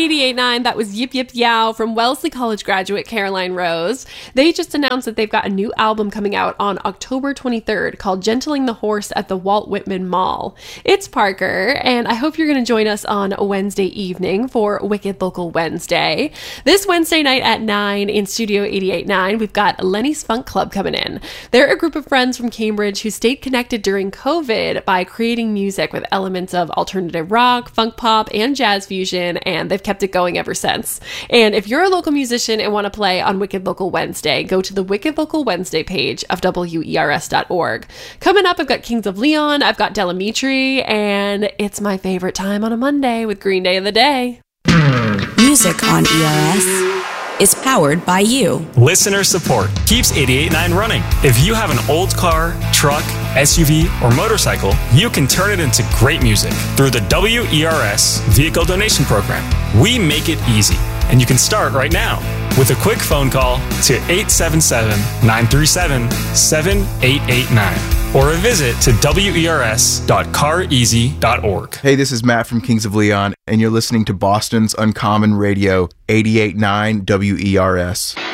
88.9, that was Yip Yip Yow from Wellesley College graduate Caroline Rose. They just announced that they've got a new album coming out on October 23rd called Gentling the Horse at the Walt Whitman Mall. It's Parker, and I hope you're going to join us on Wednesday evening for Wicked Local Wednesday. This Wednesday night at 9 in Studio 88.9, we've got Lenny's Funk Club coming in. They're a group of friends from Cambridge who stayed connected during COVID by creating music with elements of alternative rock, funk pop, and jazz fusion, and they've kept it going ever since. And if you're a local musician and want to play on Wicked Local Wednesday, go to the Wicked Local Wednesday page of WERS.org. Coming up, I've got Kings of Leon, I've got Delamitri, and it's my favorite time on a Monday with Green Day of the Day. Music on ERS is powered by you. Listener support keeps 88.9 running. If you have an old car, truck, SUV, or motorcycle, you can turn it into great music through the WERS Vehicle Donation Program. We make it easy, and you can start right now with a quick phone call to 877-937-7889 or a visit to wers.careasy.org. Hey, this is Matt from Kings of Leon, and you're listening to Boston's Uncommon Radio, 88.9 WERS.